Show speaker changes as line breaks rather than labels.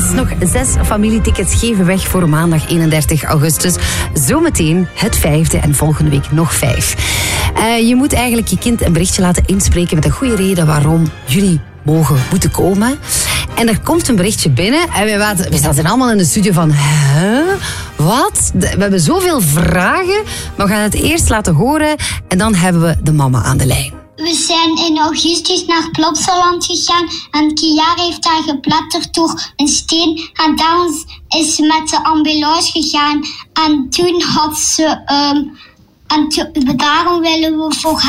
Nog 6 familietickets geven weg voor maandag 31 augustus. Zometeen het 5e en volgende week nog 5. Je moet eigenlijk je kind een berichtje laten inspreken met een goede reden waarom jullie moeten komen. En er komt een berichtje binnen en we zaten allemaal in de studio van... Wat? We hebben zoveel vragen, maar we gaan het eerst laten horen en dan hebben we de mama aan de lijn.
We zijn in augustus naar Plopsaland gegaan en Kiara heeft daar gepletterd door een steen. En daarom is ze met de ambulance gegaan. En toen had ze... daarom willen we voor haar